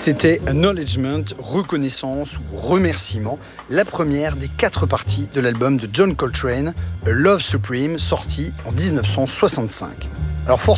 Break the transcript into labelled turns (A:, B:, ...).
A: C'était Acknowledgement, reconnaissance ou remerciement, la première des 4 parties de l'album de John Coltrane, A Love Supreme, sorti en 1965. Alors